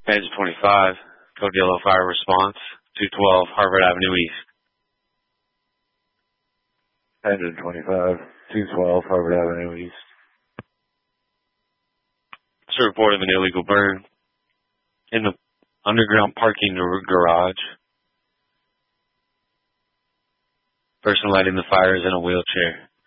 Engine 25, Code Yellow Fire Response, 212 Harvard Avenue East. Engine 25, 212 Harvard Avenue East. It's a report of an illegal burn in the underground parking garage. Person lighting the fire is in a wheelchair.